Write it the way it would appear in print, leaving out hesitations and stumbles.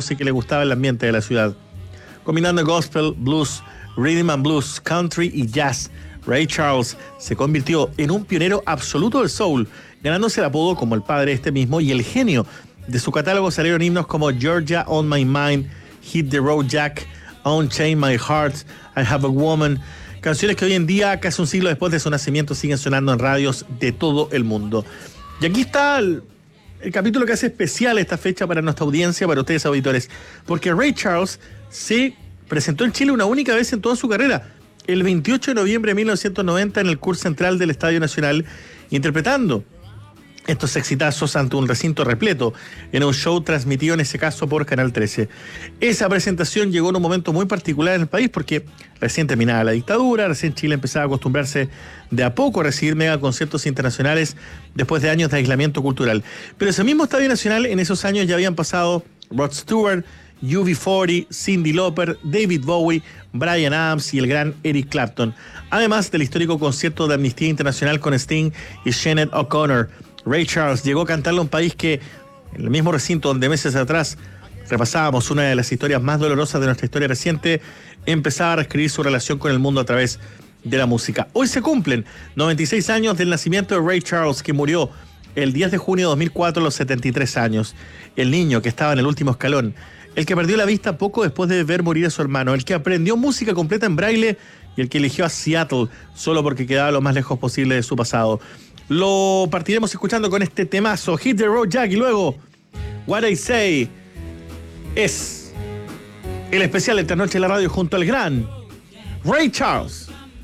música y le gustaba el ambiente de la ciudad. Combinando gospel, blues, rhythm and blues, country y jazz, Ray Charles se convirtió en un pionero absoluto del soul, ganándose el apodo como el padre este mismo y el genio. De su catálogo salieron himnos como Georgia on My Mind, Hit the Road Jack, Unchain My Heart, I Have a Woman, canciones que hoy en día, casi un siglo después de su nacimiento, siguen sonando en radios de todo el mundo. Y aquí está el capítulo que hace especial esta fecha para nuestra audiencia, para ustedes auditores, porque Ray Charles se presentó en Chile una única vez en toda su carrera, el 28 de noviembre de 1990 en el Curso Central del Estadio Nacional, interpretando estos exitazos ante un recinto repleto en un show transmitido en ese caso por Canal 13. Esa presentación llegó en un momento muy particular en el país porque recién terminaba la dictadura, recién Chile empezaba a acostumbrarse de a poco a recibir megaconciertos internacionales después de años de aislamiento cultural. Pero ese mismo Estadio Nacional en esos años ya habían pasado Rod Stewart, UB40, Cyndi Lauper, David Bowie, Bryan Adams y el gran Eric Clapton, además del histórico concierto de Amnistía Internacional con Sting y Sinead O'Connor. Ray Charles llegó a cantarle a un país que, en el mismo recinto donde meses atrás repasábamos una de las historias más dolorosas de nuestra historia reciente, empezaba a reescribir su relación con el mundo a través de la música. Hoy se cumplen 96 años del nacimiento de Ray Charles, que murió el 10 de junio de 2004 a los 73 años. El niño que estaba en el último escalón, el que perdió la vista poco después de ver morir a su hermano, el que aprendió música completa en braille y el que eligió a Seattle solo porque quedaba lo más lejos posible de su pasado. Lo partiremos escuchando con este temazo, Hit the Road Jack, y luego What I Say. Es el especial de esta noche en la radio junto al gran Ray Charles.